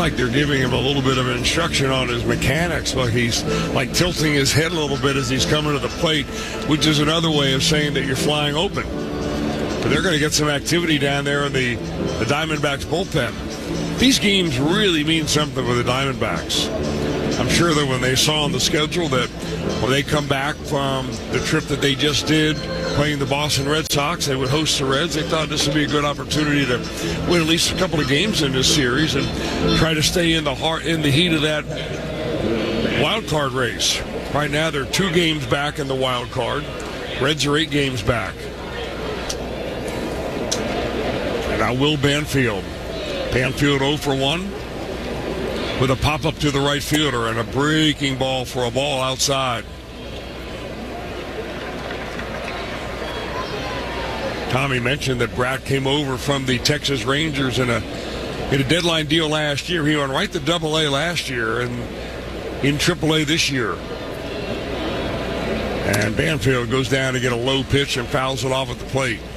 like they're giving him a little bit of instruction on his mechanics, like he's like tilting his head a little bit as he's coming to the plate, which is another way of saying that you're flying open. But they're going to get some activity down there in the Diamondbacks bullpen. These games really mean something for the Diamondbacks. I'm sure that when they saw on the schedule that when they come back from the trip that they just did, playing the Boston Red Sox, they would host the Reds. They thought this would be a good opportunity to win at least a couple of games in this series and try to stay in the heat of that wild card race. Right now, they're 2 games back in the wild card. Reds are 8 games back. And now Will Banfield. Banfield 0 for 1 with a pop-up to the right fielder and a breaking ball for a ball outside. Tommy mentioned that Bratt came over from the Texas Rangers in a deadline deal last year. He went right to Double-A last year and in Triple-A this year. And Banfield goes down to get a low pitch and fouls it off at the plate.